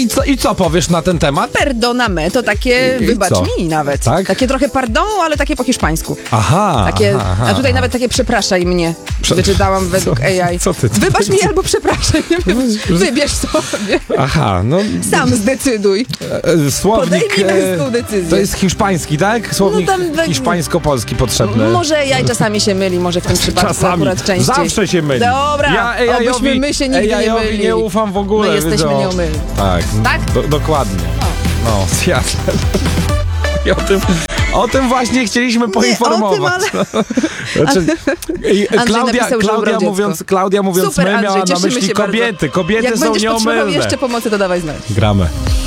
I co powiesz na ten temat? Perdoname, to takie, wybacz co? mi nawet. Tak? Takie trochę pardon, ale takie po hiszpańsku. Aha. A tutaj nawet takie przepraszaj mnie. Wyczytałam według AI. Co ty? Wybacz mi albo przepraszaj. Wybierz sobie. Aha, no... Sam zdecyduj. Słownik... Podejmij męską decyzję. To jest hiszpański, tak? Słownik hiszpańsko-polski potrzebny. Może AI czasami się myli, może w tym przypadku akurat częściej. Zawsze się myli. Dobra, obyśmy my się nigdy nie mylili. nie ufam w ogóle. My jesteśmy nieomylni. Tak, Tak? Dokładnie. No, jasne. I o tym właśnie chcieliśmy poinformować. Klaudia mówiąc Super, my, miała Andrzej, na myśli się kobiety. bardzo. Kobiety Jak są będziesz nieomylne. potrzebował jeszcze pomocy, to dawaj znać. Gramy.